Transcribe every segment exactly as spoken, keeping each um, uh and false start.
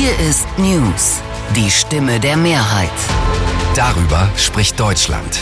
Hier ist News, die Stimme der Mehrheit. Darüber spricht Deutschland.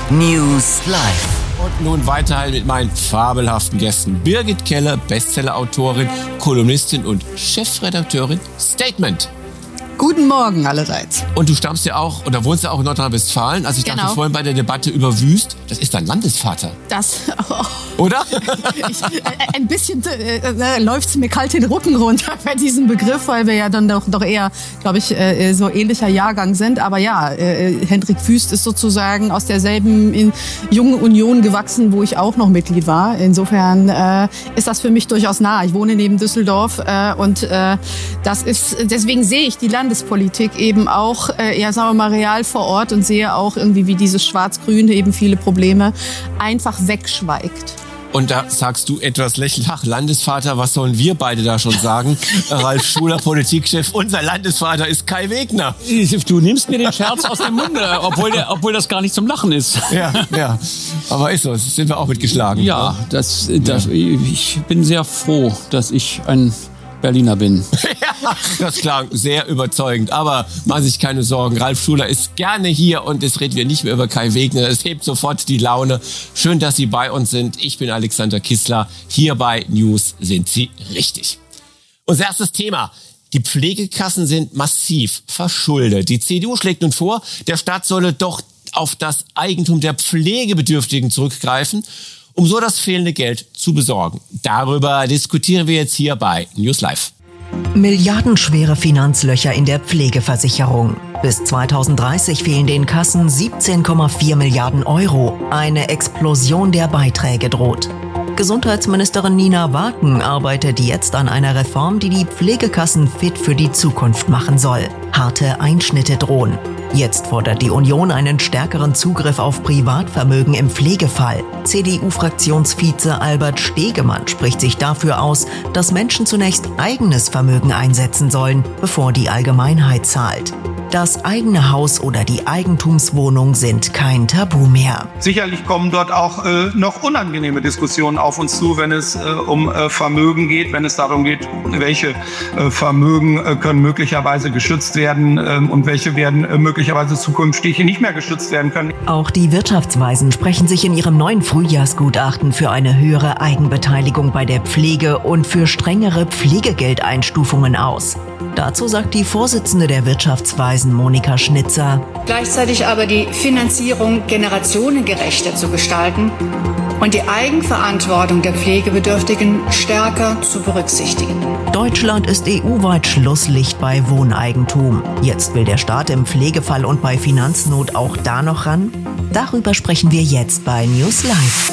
News Live. Und nun weiterhin mit meinen fabelhaften Gästen. Birgit Keller, Bestsellerautorin, Kolumnistin und Chefredakteurin Statement. Guten Morgen allerseits. Und du stammst ja auch, oder wohnst ja auch in Nordrhein-Westfalen. Also ich Genau. dachte vorhin bei der Debatte über Wüst, das ist dein Landesvater. Das, oh, Oder? ich, äh, ein bisschen äh, äh, läuft es mir kalt den Rücken runter bei diesem Begriff, weil wir ja dann doch, doch eher, glaube ich, äh, so ähnlicher Jahrgang sind. Aber ja, äh, Hendrik Wüst ist sozusagen aus derselben in, jungen Union gewachsen, wo ich auch noch Mitglied war. Insofern äh, ist das für mich durchaus nah. Ich wohne neben Düsseldorf äh, und äh, das ist, deswegen sehe ich die Landespolitik eben auch, äh, ja, sagen wir mal, real vor Ort und sehe auch irgendwie, wie dieses Schwarz-Grün eben viele Probleme einfach wegschweigt. Und da sagst du etwas lächelnd, ach, Landesvater, was sollen wir beide da schon sagen? Ralf Schuler, Politikchef, unser Landesvater ist Kai Wegner. Du nimmst mir den Scherz aus dem Munde, obwohl, der, obwohl das gar nicht zum Lachen ist. Ja, ja. Aber ist so, das sind wir auch mitgeschlagen. Ja, das, das, ich bin sehr froh, dass ich ein Berliner bin. Ja, das klang sehr überzeugend. Aber machen Sie sich keine Sorgen. Ralf Schuler ist gerne hier und es reden wir nicht mehr über Kai Wegner. Es hebt sofort die Laune. Schön, dass Sie bei uns sind. Ich bin Alexander Kissler. Hier bei News sind Sie richtig. Unser erstes Thema. Die Pflegekassen sind massiv verschuldet. Die C D U schlägt nun vor, der Staat solle doch auf das Eigentum der Pflegebedürftigen zurückgreifen, um so das fehlende Geld zu besorgen. Darüber diskutieren wir jetzt hier bei News Live. Milliardenschwere Finanzlöcher in der Pflegeversicherung. Bis zweitausenddreißig fehlen den Kassen siebzehn Komma vier Milliarden Euro. Eine Explosion der Beiträge droht. Gesundheitsministerin Nina Waken arbeitet jetzt an einer Reform, die die Pflegekassen fit für die Zukunft machen soll. Harte Einschnitte drohen. Jetzt fordert die Union einen stärkeren Zugriff auf Privatvermögen im Pflegefall. C D U-Fraktionsvize Albert Stegemann spricht sich dafür aus, dass Menschen zunächst eigenes Vermögen einsetzen sollen, bevor die Allgemeinheit zahlt. Das eigene Haus oder die Eigentumswohnung sind kein Tabu mehr. Sicherlich kommen dort auch äh, noch unangenehme Diskussionen auf uns zu, wenn es äh, um äh, Vermögen geht, wenn es darum geht, welche äh, Vermögen äh, können möglicherweise geschützt werden äh, und welche werden äh, möglicherweise zukünftig nicht mehr geschützt werden können. Auch die Wirtschaftsweisen sprechen sich in ihrem neuen Frühjahrsgutachten für eine höhere Eigenbeteiligung bei der Pflege und für strengere Pflegegeldeinstufungen aus. Dazu sagt die Vorsitzende der Wirtschaftsweisen Monika Schnitzer: Gleichzeitig aber die Finanzierung generationengerechter zu gestalten und die Eigenverantwortung der Pflegebedürftigen stärker zu berücksichtigen. Deutschland ist E U-weit Schlusslicht bei Wohneigentum. Jetzt will der Staat im Pflegefall und bei Finanznot auch da noch ran? Darüber sprechen wir jetzt bei News Live.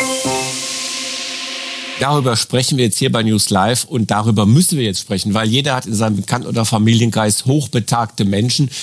Darüber sprechen wir jetzt hier bei News Live und darüber müssen wir jetzt sprechen, weil jeder hat in seinem Bekannten- oder Familienkreis hochbetagte Menschen,